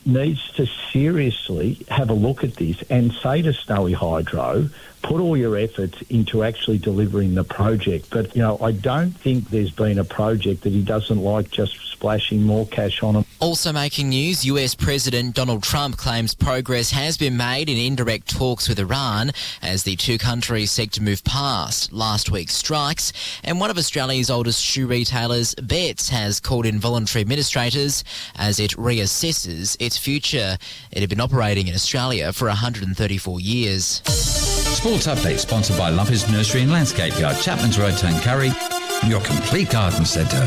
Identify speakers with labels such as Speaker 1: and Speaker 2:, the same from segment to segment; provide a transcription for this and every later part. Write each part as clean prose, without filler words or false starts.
Speaker 1: needs to seriously have a look at this and say to Snowy Hydro, put all your efforts into actually delivering the project. But, I don't think there's been a project that he doesn't like just splashing more cash on them.
Speaker 2: Also making news, US President Donald Trump claims progress has been made in indirect talks with Iran as the two countries seek to move past last week's strikes. And one of Australia's oldest shoe retailers, Betts, has called in voluntary administrators as it reassesses its future. It had been operating in Australia for 134 years.
Speaker 3: Sports Update sponsored by Lumpers Nursery and Landscape Yard, Chapman's Road, Tuncurry, your complete garden centre.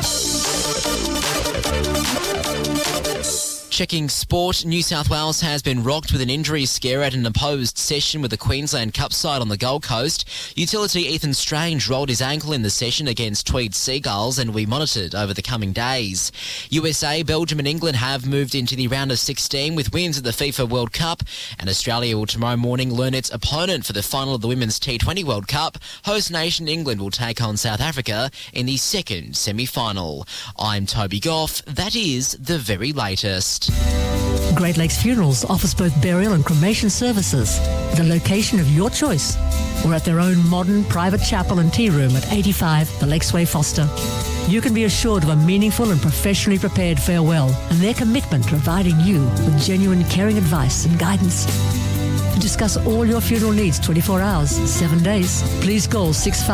Speaker 2: Checking sport, New South Wales has been rocked with an injury scare at an opposed session with the Queensland Cup side on the Gold Coast. Utility Ethan Strange rolled his ankle in the session against Tweed Seagulls and will be monitored over the coming days. USA, Belgium and England have moved into the round of 16 with wins at the FIFA World Cup, and Australia will tomorrow morning learn its opponent for the final of the Women's T20 World Cup. Host nation England will take on South Africa in the second semi-final. I'm Toby Goff. That is the very latest.
Speaker 4: Great Lakes Funerals offers both burial and cremation services, the location of your choice, or at their own modern private chapel and tea room at 85 The Lakesway Foster. You can be assured of a meaningful and professionally prepared farewell and their commitment to providing you with genuine caring advice and guidance. To discuss all your funeral needs 24 hours, 7 days, please call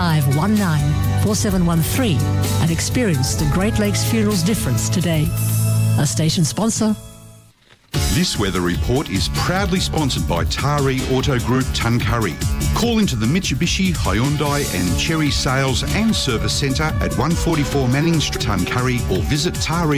Speaker 4: 6519-4713 and experience the Great Lakes Funerals difference today. A station sponsor.
Speaker 5: This weather report is proudly sponsored by Taree Auto Group Tuncurry. Call into the Mitsubishi, Hyundai and Chery Sales and Service Centre at 144 Manning Street, Tuncurry, or visit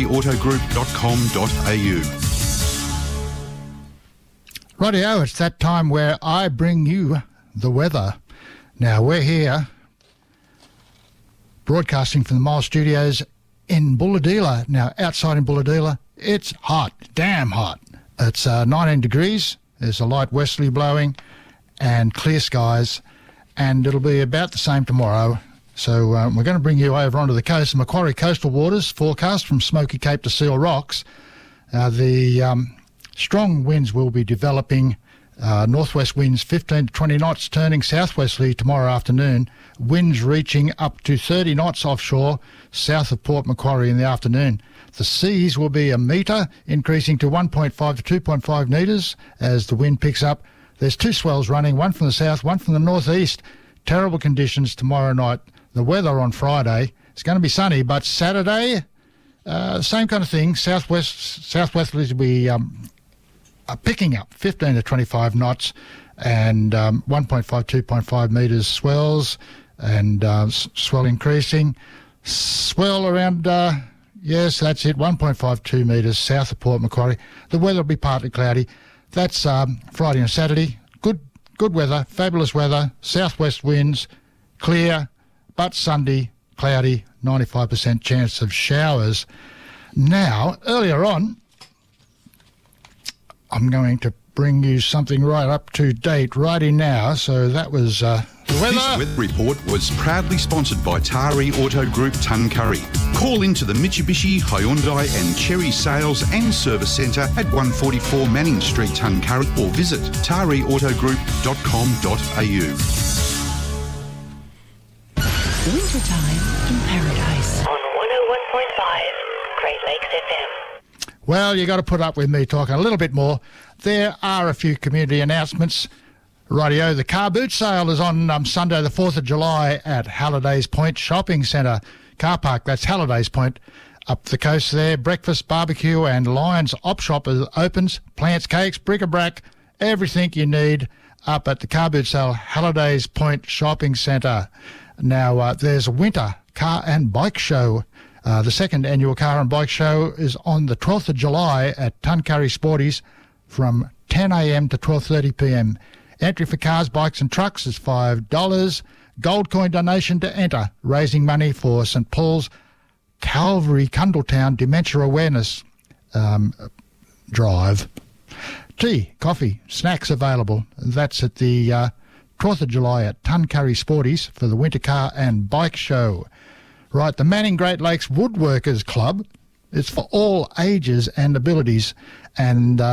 Speaker 5: tareeautogroup.com.au.
Speaker 6: Rightio, it's that time where I bring you the weather. Now, we're here broadcasting from the Mile Studios in Bulahdelah. Now, outside in Bulahdelah, it's hot, damn hot. It's 19 degrees, there's a light westerly blowing and clear skies, and it'll be about the same tomorrow. So we're going to bring you over onto the coast. The Macquarie coastal waters forecast from Smoky Cape to Seal Rocks. The strong winds will be developing. Northwest winds 15 to 20 knots, turning southwesterly tomorrow afternoon. Winds reaching up to 30 knots offshore, south of Port Macquarie in the afternoon. The seas will be a metre, increasing to 1.5 to 2.5 metres as the wind picks up. There's two swells running, one from the south, one from the northeast. Terrible conditions tomorrow night. The weather on Friday, it's going to be sunny, but Saturday, same kind of thing. Southwesterlies will be picking up 15 to 25 knots and 1.5, 2.5 metres swells and swell increasing. Swell around, yes, that's it, 1.5, 2 metres south of Port Macquarie. The weather will be partly cloudy. That's Friday and Saturday. Good weather, fabulous weather, southwest winds, clear, but Sunday, cloudy, 95% chance of showers. Now, earlier on, I'm going to bring you something right up to date righty now. So that was the weather.
Speaker 5: This weather report was proudly sponsored by Taree Auto Group Tuncurry. Call into the Mitsubishi, Hyundai and Chery Sales and Service Centre at 144 Manning Street, Tuncurry, or visit tareeautogroup.com.au.
Speaker 4: Wintertime in paradise.
Speaker 7: On 101.5 Great Lakes FM.
Speaker 6: Well, you got to put up with me talking a little bit more. There are a few community announcements. Rightio, the car boot sale is on Sunday the 4th of July at Hallidays Point Shopping Centre car park. That's Hallidays Point up the coast there. Breakfast, barbecue and Lions Op Shop opens. Plants, cakes, bric-a-brac, everything you need up at the car boot sale, Hallidays Point Shopping Centre. Now, there's a winter car and bike show. The second annual car and bike show is on the 12th of July at Tuncurry Sporties from 10 a.m. to 12:30 p.m. Entry for cars, bikes and trucks is $5. Gold coin donation to enter, raising money for St Paul's Calvary Cundletown Dementia Awareness Drive. Tea, coffee, snacks available. That's at the 12th of July at Tuncurry Sporties for the winter car and bike show. Right, the Manning Great Lakes Woodworkers Club. It's for all ages and abilities, and